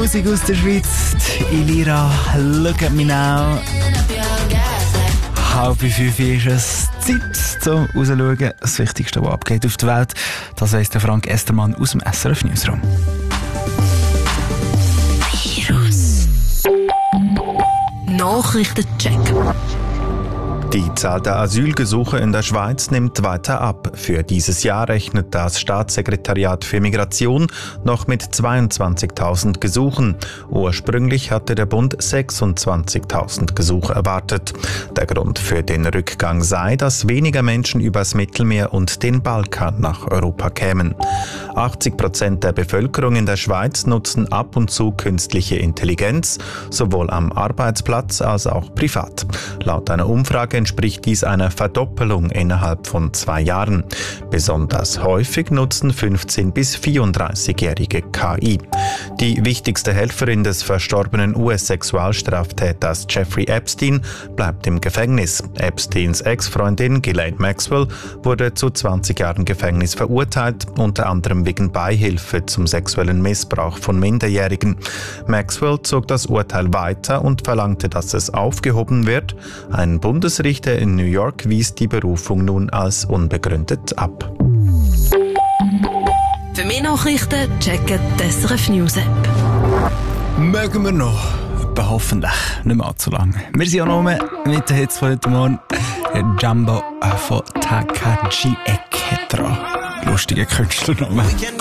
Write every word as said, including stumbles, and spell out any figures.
Musik aus der Schweiz. Die Ilira, Look at Me Now. Halb fünf ist es Zeit, zum rauszuschauen. Das Wichtigste, was abgeht auf der Welt, das weiss der Frank Estermann aus dem S R F Newsroom. Virus. Nachrichtencheck. Die Zahl der Asylgesuche in der Schweiz nimmt weiter ab. Für dieses Jahr rechnet das Staatssekretariat für Migration noch mit zweiundzwanzigtausend Gesuchen. Ursprünglich hatte der Bund sechsundzwanzigtausend Gesuche erwartet. Der Grund für den Rückgang sei, dass weniger Menschen übers Mittelmeer und den Balkan nach Europa kämen. achtzig Prozent der Bevölkerung in der Schweiz nutzen ab und zu künstliche Intelligenz, sowohl am Arbeitsplatz als auch privat. Laut einer Umfrage entspricht dies einer Verdoppelung innerhalb von zwei Jahren. Besonders häufig nutzen fünfzehn- bis vierunddreißigjährige K I. Die wichtigste Helferin des verstorbenen U S-Sexualstraftäters Jeffrey Epstein bleibt im Gefängnis. Epsteins Ex-Freundin Ghislaine Maxwell wurde zu zwanzig Jahren Gefängnis verurteilt, unter anderem wegen Beihilfe zum sexuellen Missbrauch von Minderjährigen. Maxwell zog das Urteil weiter und verlangte, dass es aufgehoben wird. Ein Bundesrichter in New York wies die Berufung nun als unbegründet ab. Für mehr Nachrichten checken die S R F News App. Mögen wir noch, aber hoffentlich nicht mehr allzu lange. Wir sind auch noch mit den Hits von heute Morgen. Jumbo von Takaji Eketra. Lustiger Künstlername.